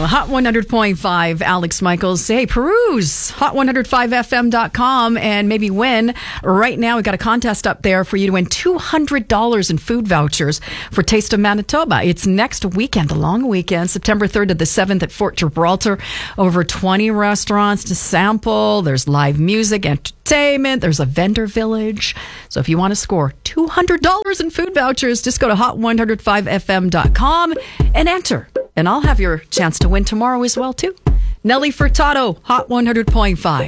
Hot 100.5, Alex Michaels. Hey, peruse hot105fm.com and maybe win. Right now, we've got a contest up there for you to win $200 in food vouchers for Taste of Manitoba. It's next weekend, the long weekend, September 3rd to the 7th at Fort Gibraltar. Over 20 restaurants to sample. There's live music, entertainment. There's a vendor village. So if you want to score $200 in food vouchers, just go to hot105fm.com and enter. And I'll have your chance to win tomorrow as well, too. Nelly Furtado, Hot 100.5.